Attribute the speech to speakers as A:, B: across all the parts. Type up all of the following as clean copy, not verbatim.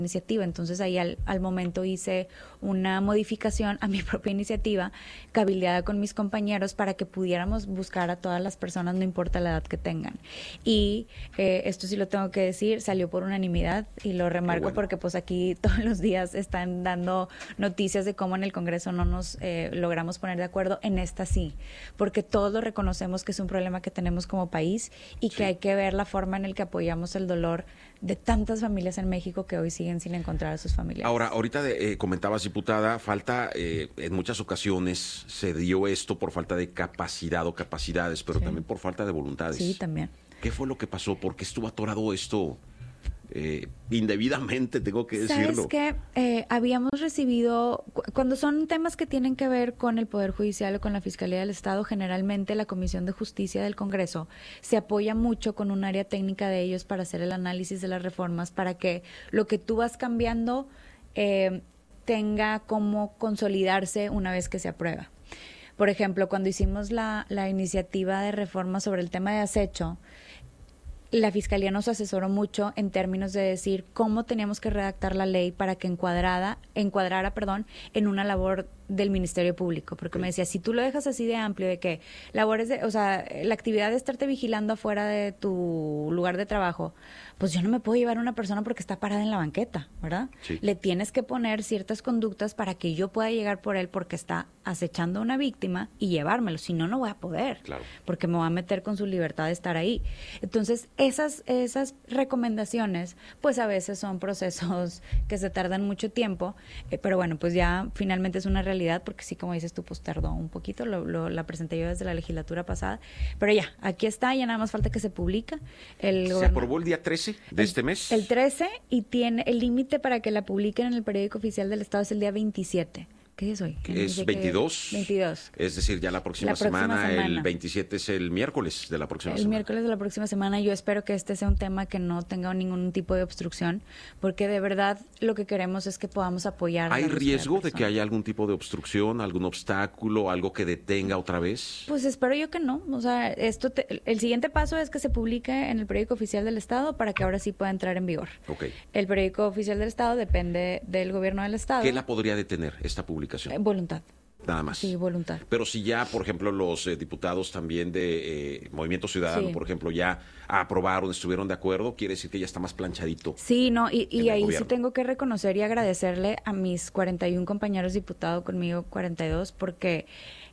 A: iniciativa. Entonces ahí al momento hice una modificación a mi propia iniciativa, cabildeada con mis compañeros, para que pudiéramos buscar a todas las personas, no importa la edad que tengan. Y esto sí lo tengo que decir, salió por unanimidad, y lo remarco porque pues aquí todos los días están dando noticias de cómo en el Congreso no nos logramos poner de acuerdo. En esta sí, porque todos lo reconocemos que es un problema que tenemos como país y que hay que ver la forma en la que apoyamos el dolor de tantas familias en México que hoy siguen sin encontrar a sus familiares.
B: Ahora, ahorita comentabas, diputada, falta, en muchas ocasiones se dio esto por falta de capacidad o capacidades, pero también por falta de voluntades.
A: Sí, también.
B: ¿Qué fue lo que pasó? ¿Por qué estuvo atorado esto indebidamente, tengo que decirlo?
A: ¿Sabes qué? Habíamos recibido, cuando son temas que tienen que ver con el Poder Judicial o con la Fiscalía del Estado, generalmente la Comisión de Justicia del Congreso se apoya mucho con un área técnica de ellos para hacer el análisis de las reformas, para que lo que tú vas cambiando tenga cómo consolidarse una vez que se aprueba. Por ejemplo, cuando hicimos la iniciativa de reforma sobre el tema de acecho, la Fiscalía nos asesoró mucho en términos de decir cómo teníamos que redactar la ley para que encuadrara, en una labor del Ministerio Público, porque me decía, si tú lo dejas así de amplio, de que labores la actividad de estarte vigilando afuera de tu lugar de trabajo, pues yo no me puedo llevar a una persona porque está parada en la banqueta, ¿verdad?
B: Sí.
A: Le tienes que poner ciertas conductas para que yo pueda llegar por él porque está acechando a una víctima y llevármelo, si no, no voy a poder,
B: claro,
A: porque me va a meter con su libertad de estar ahí. Entonces, esas recomendaciones, pues a veces son procesos que se tardan mucho tiempo, pero bueno, pues ya finalmente es una realidad, porque sí, como dices tú, pues tardó un poquito, la presenté yo desde la legislatura pasada, pero ya, aquí está, ya nada más falta que se publica.
B: ¿Se aprobó el día 13 de este mes?
A: El 13, y tiene el límite para que la publiquen en el periódico oficial del Estado es el día 27. ¿Qué es hoy?
B: Es 22.
A: 22.
B: Es decir, ya la próxima semana, el 27 es el miércoles de la próxima semana.
A: El miércoles de la próxima semana. Yo espero que este sea un tema que no tenga ningún tipo de obstrucción, porque de verdad lo que queremos es que podamos apoyar.
B: ¿Hay riesgo de que haya algún tipo de obstrucción, algún obstáculo, algo que detenga otra vez?
A: Pues espero yo que no. O sea, el siguiente paso es que se publique en el periódico oficial del Estado para que ahora sí pueda entrar en vigor.
B: Okay.
A: El periódico oficial del Estado depende del gobierno del Estado.
B: ¿Qué la podría detener esta publicación?
A: Voluntad.
B: Nada más.
A: Sí, voluntad.
B: Pero si ya, por ejemplo, los diputados también de Movimiento Ciudadano, por ejemplo, ya aprobaron, estuvieron de acuerdo, quiere decir que ya está más planchadito.
A: Sí, no, y ahí
B: gobierno.
A: Sí tengo que reconocer y agradecerle a mis 41 compañeros diputados, conmigo 42, porque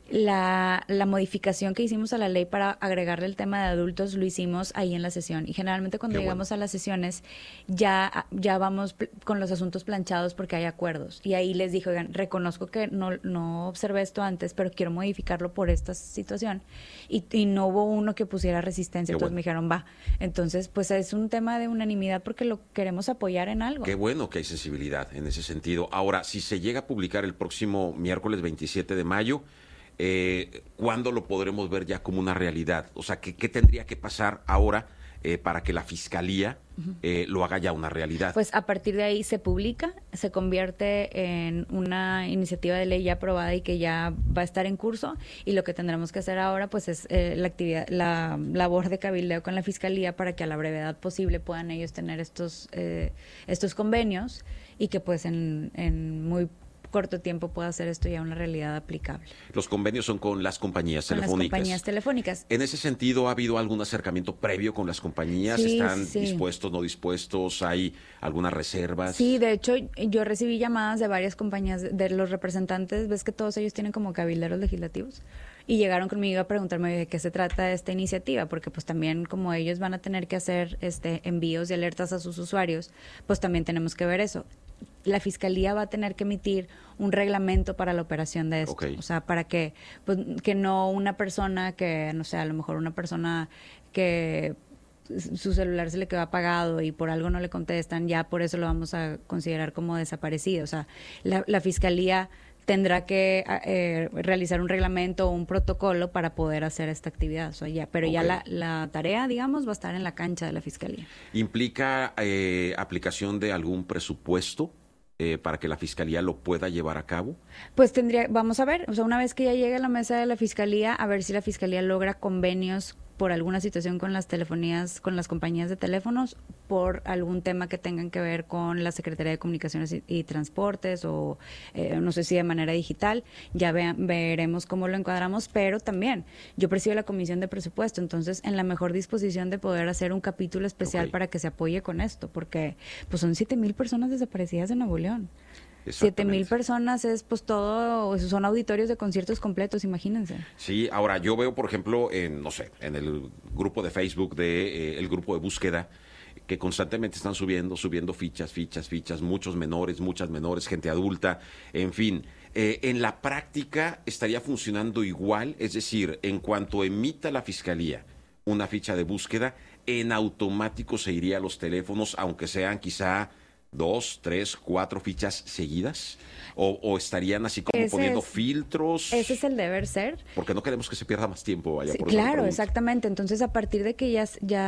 A: la modificación que hicimos a la ley para agregarle el tema de adultos lo hicimos ahí en la sesión, y generalmente cuando llegamos a las sesiones ya vamos con los asuntos planchados porque hay acuerdos, y ahí les dije, oigan, reconozco que no observé esto antes, pero quiero modificarlo por esta situación, y no hubo uno que pusiera resistencia. Entonces me dijeron, va. Entonces pues es un tema de unanimidad porque lo queremos apoyar en algo.
B: Qué bueno que hay sensibilidad en ese sentido. Ahora, si se llega a publicar el próximo miércoles 27 de mayo, ¿cuándo lo podremos ver ya como una realidad? O sea, ¿qué tendría que pasar ahora para que la Fiscalía lo haga ya una realidad?
A: Pues a partir de ahí se publica, se convierte en una iniciativa de ley ya aprobada y que ya va a estar en curso, y lo que tendremos que hacer ahora pues es la labor de cabildeo con la Fiscalía para que a la brevedad posible puedan ellos tener estos convenios, y que pues en muy corto tiempo pueda hacer esto ya una realidad aplicable.
B: Los convenios son con las compañías telefónicas.
A: Con las compañías telefónicas.
B: En ese sentido, ¿ha habido algún acercamiento previo con las compañías?
A: Sí,
B: ¿Están dispuestos, no dispuestos? ¿Hay algunas reservas?
A: Sí, de hecho, yo recibí llamadas de varias compañías, de los representantes, ves que todos ellos tienen como cabilderos legislativos, y llegaron conmigo a preguntarme de qué se trata esta iniciativa, porque pues también como ellos van a tener que hacer envíos y alertas a sus usuarios, pues también tenemos que ver eso. La Fiscalía va a tener que emitir un reglamento para la operación de esto. Okay. O sea, para que, pues, que no una persona que, no sé, a lo mejor una persona que su celular se le quedó apagado y por algo no le contestan, ya por eso lo vamos a considerar como desaparecido. O sea, la Fiscalía tendrá que realizar un reglamento o un protocolo para poder hacer esta actividad. O sea, ya la tarea, digamos, va a estar en la cancha de la Fiscalía.
B: ¿Implica aplicación de algún presupuesto para que la Fiscalía lo pueda llevar a cabo?
A: Pues vamos a ver, o sea, una vez que ya llegue a la mesa de la Fiscalía, a ver si la Fiscalía logra convenios por alguna situación con las telefonías, con las compañías de teléfonos, por algún tema que tengan que ver con la Secretaría de Comunicaciones y Transportes o no sé si de manera digital, ya veremos cómo lo encuadramos, pero también yo presido la Comisión de Presupuesto, entonces en la mejor disposición de poder hacer un capítulo especial para que se apoye con esto, porque pues son 7,000 personas desaparecidas en Nuevo León. 7,000 personas es pues todo, son auditorios de conciertos completos, imagínense.
B: Sí, ahora yo veo, por ejemplo, no sé, en el grupo de Facebook el grupo de búsqueda, que constantemente están subiendo fichas, muchos menores, muchas menores, gente adulta, en fin. En la práctica estaría funcionando igual, es decir, en cuanto emita la Fiscalía una ficha de búsqueda, en automático se iría a los teléfonos, aunque sean quizá 2, 3, 4 fichas seguidas, o estarían así como poniendo filtros.
A: Ese es el deber ser.
B: Porque no queremos que se pierda más tiempo. Vaya,
A: sí, claro, exactamente. Entonces, a partir de que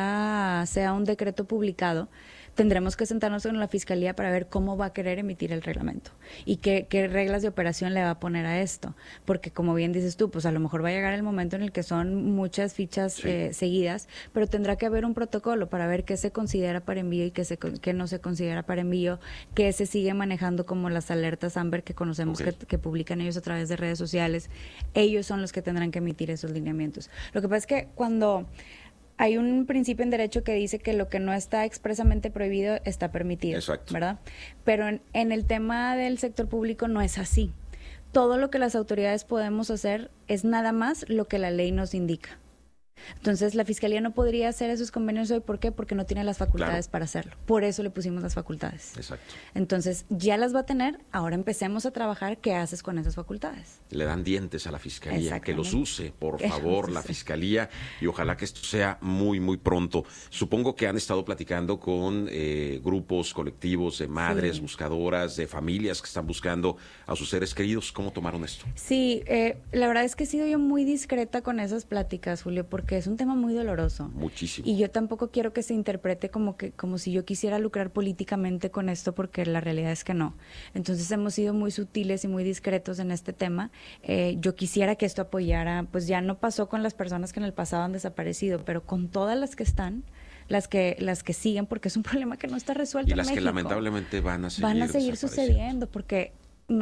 A: ya sea un decreto publicado, tendremos que sentarnos con la Fiscalía para ver cómo va a querer emitir el reglamento y qué reglas de operación le va a poner a esto. Porque, como bien dices tú, pues a lo mejor va a llegar el momento en el que son muchas fichas seguidas, pero tendrá que haber un protocolo para ver qué se considera para envío y qué no se considera para envío, qué se sigue manejando como las alertas Amber que conocemos que publican ellos a través de redes sociales. Ellos son los que tendrán que emitir esos lineamientos. Lo que pasa es que cuando hay un principio en derecho que dice que lo que no está expresamente prohibido está permitido.
B: Exacto.
A: ¿Verdad? Pero en el tema del sector público no es así. Todo lo que las autoridades podemos hacer es nada más lo que la ley nos indica. Entonces, la Fiscalía no podría hacer esos convenios hoy. ¿Por qué? Porque no tiene las facultades para hacerlo. Por eso le pusimos las facultades.
B: Exacto.
A: Entonces, ya las va a tener. Ahora empecemos a trabajar. ¿Qué haces con esas facultades?
B: Le dan dientes a la Fiscalía. Que los use, por favor, la Fiscalía. Y ojalá que esto sea muy, muy pronto. Supongo que han estado platicando con grupos colectivos de madres buscadoras, de familias que están buscando a sus seres queridos. ¿Cómo tomaron esto?
A: Sí, la verdad es que he sido yo muy discreta con esas pláticas, Julio, porque es un tema muy doloroso.
B: Muchísimo.
A: Y yo tampoco quiero que se interprete como si yo quisiera lucrar políticamente con esto, porque la realidad es que no. Entonces hemos sido muy sutiles y muy discretos en este tema. Yo quisiera que esto apoyara, pues ya no pasó con las personas que en el pasado han desaparecido, pero con todas las que están, las que siguen, porque es un problema que no está resuelto en México. Y las que
B: lamentablemente van a seguir
A: sucediendo, porque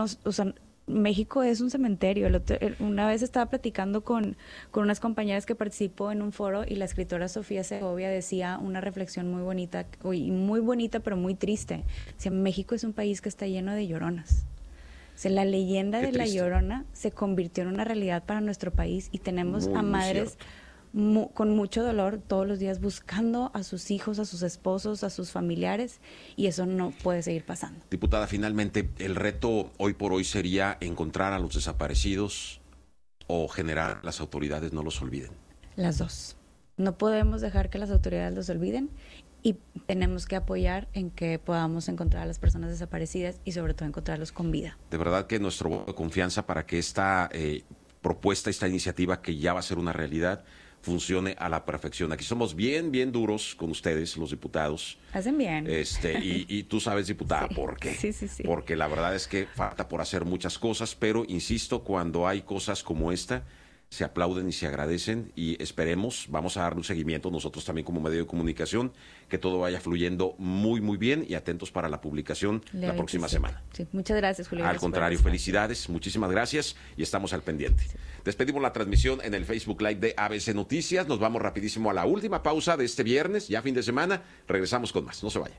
A: México es un cementerio. Una vez estaba platicando con unas compañeras que participó en un foro y la escritora Sofía Segovia decía una reflexión muy bonita, pero muy triste. Decía, México es un país que está lleno de lloronas. O sea, la leyenda de la Llorona se convirtió en una realidad para nuestro país y tenemos a madres con mucho dolor todos los días buscando a sus hijos, a sus esposos, a sus familiares, y eso no puede seguir pasando.
B: Diputada, finalmente, el reto hoy por hoy sería encontrar a los desaparecidos o generar las autoridades no los olviden.
A: Las dos. No podemos dejar que las autoridades los olviden y tenemos que apoyar en que podamos encontrar a las personas desaparecidas y sobre todo encontrarlos con vida.
B: De verdad que nuestro voto de confianza para que esta propuesta, esta iniciativa que ya va a ser una realidad, funcione a la perfección. Aquí somos bien, bien duros con ustedes, los diputados.
A: Hacen bien.
B: Y tú sabes, diputada, ¿por qué?
A: Sí.
B: Porque la verdad es que falta por hacer muchas cosas, pero insisto, cuando hay cosas como esta, se aplauden y se agradecen y esperemos, vamos a darle un seguimiento nosotros también como medio de comunicación, que todo vaya fluyendo muy, muy bien y atentos para la publicación la próxima semana.
A: Sí. Muchas gracias, Julio.
B: Al contrario, felicidades, muchísimas gracias y estamos al pendiente. Sí. Despedimos la transmisión en el Facebook Live de ABC Noticias, nos vamos rapidísimo a la última pausa de este viernes, ya fin de semana, regresamos con más, no se vaya.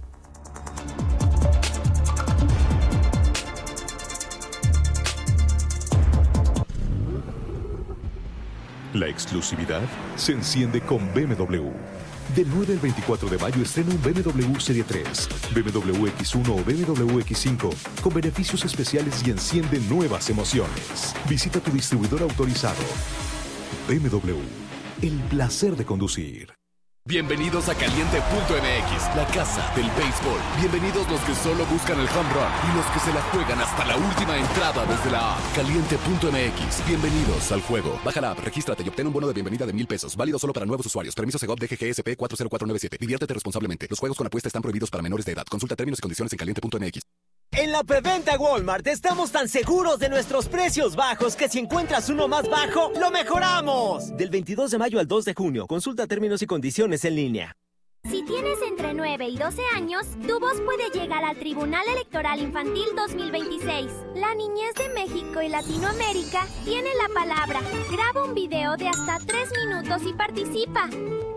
C: La exclusividad se enciende con BMW. Del 9 al 24 de mayo estrena un BMW Serie 3, BMW X1 o BMW X5 con beneficios especiales y enciende nuevas emociones. Visita tu distribuidor autorizado. BMW, el placer de conducir.
D: Bienvenidos a Caliente.mx, la casa del béisbol. Bienvenidos los que solo buscan el home run y los que se la juegan hasta la última entrada desde la app. Caliente.mx, bienvenidos al juego. Baja la app, regístrate y obtén un bono de bienvenida de $1,000. Válido solo para nuevos usuarios. Permiso Segov DGGSP 40497. Diviértete responsablemente. Los juegos con apuesta están prohibidos para menores de edad. Consulta términos y condiciones en Caliente.mx.
E: En la preventa Walmart estamos tan seguros de nuestros precios bajos que si encuentras uno más bajo, ¡lo mejoramos! Del 22 de mayo al 2 de junio. Consulta términos y condiciones en línea.
F: Si tienes entre 9 y 12 años, tu voz puede llegar al Tribunal Electoral Infantil 2026. La niñez de México y Latinoamérica tiene la palabra. Graba un video de hasta 3 minutos y participa.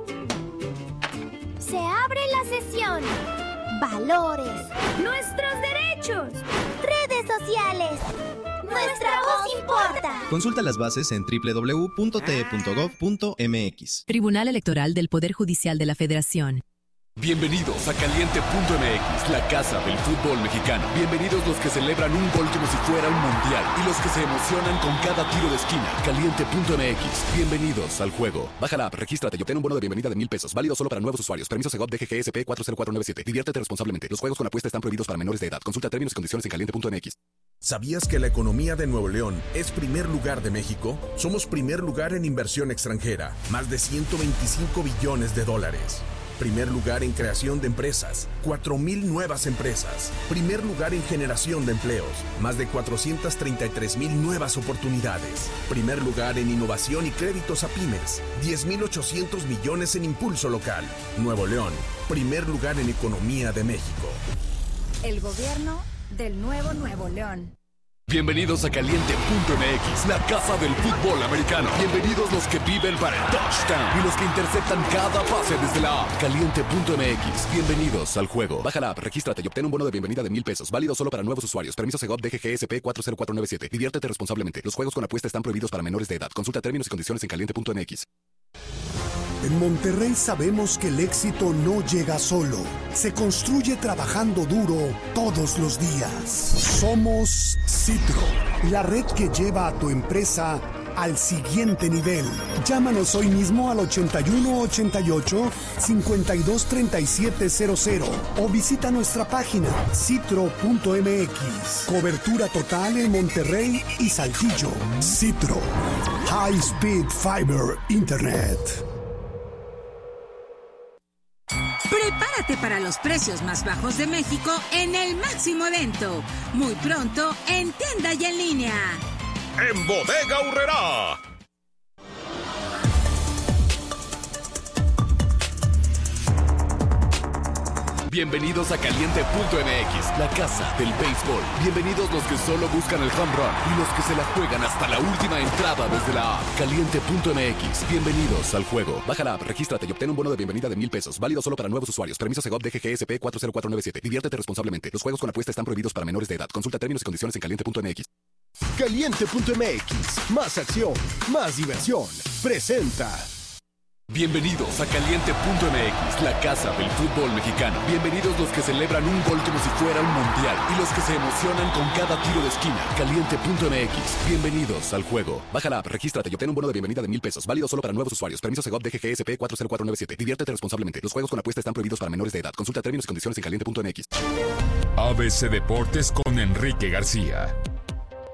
F: Se abre la sesión. Valores. Nuestros derechos. Redes sociales. Nuestra voz importa.
G: Consulta las bases en www.te.gov.mx.
H: Tribunal Electoral del Poder Judicial de la Federación.
D: Bienvenidos a Caliente.mx, la casa del fútbol mexicano. Bienvenidos los que celebran un gol como si fuera un mundial y los que se emocionan con cada tiro de esquina. Caliente.mx, bienvenidos al juego. Baja la app, regístrate y obtén un bono de bienvenida de $1,000. Válido solo para nuevos usuarios. Permiso Segov DGGSP 40497. Diviértete responsablemente. Los juegos con apuesta están prohibidos para menores de edad. Consulta términos y condiciones en Caliente.mx.
I: ¿Sabías que la economía de Nuevo León es primer lugar de México? Somos primer lugar en inversión extranjera, más de $125 billones. Primer lugar en creación de empresas, 4,000 nuevas empresas. Primer lugar en generación de empleos, más de 433,000 nuevas oportunidades. Primer lugar en innovación y créditos a pymes, 10,800 millones en impulso local. Nuevo León, primer lugar en economía de México.
J: El gobierno del nuevo Nuevo León.
D: Bienvenidos a Caliente.mx, la casa del fútbol americano. Bienvenidos los que viven para el touchdown y los que interceptan cada pase desde la app. Caliente.mx, bienvenidos al juego. Baja la app, regístrate y obtén un bono de bienvenida de $1,000. Válido solo para nuevos usuarios. Permiso Segov DGGSP 40497. Diviértete responsablemente. Los juegos con apuesta están prohibidos para menores de edad. Consulta términos y condiciones en Caliente.mx.
K: En Monterrey sabemos que el éxito no llega solo, se construye trabajando duro todos los días. Somos Citro, la red que lleva a tu empresa al siguiente nivel. Llámanos hoy mismo al 8188-523700 o visita nuestra página citro.mx. Cobertura total en Monterrey y Saltillo. Citro, High Speed Fiber Internet.
L: Prepárate para los precios más bajos de México en el máximo evento. Muy pronto en tienda y en línea.
M: En Bodega Aurrerá.
D: Bienvenidos a Caliente.mx, la casa del béisbol. Bienvenidos los que solo buscan el home run y los que se la juegan hasta la última entrada desde la app. Caliente.mx, bienvenidos al juego. Baja la app, regístrate y obtén un bono de bienvenida de $1,000. Válido solo para nuevos usuarios. Permiso Segov DGGSP 40497. Diviértete responsablemente. Los juegos con apuesta están prohibidos para menores de edad. Consulta términos y condiciones en Caliente.mx.
N: Caliente.mx, más acción, más diversión. Presenta.
D: Bienvenidos a Caliente.mx, la casa del fútbol mexicano. Bienvenidos los que celebran un gol como si fuera un mundial y los que se emocionan con cada tiro de esquina. Caliente.mx, bienvenidos al juego. Baja la app, regístrate y obtén un bono de bienvenida de $1,000. Válido solo para nuevos usuarios. Permiso Segov DGGSP 40497. Diviértete responsablemente. Los juegos con apuesta están prohibidos para menores de edad. Consulta términos y condiciones en Caliente.mx.
O: ABC Deportes con Enrique García.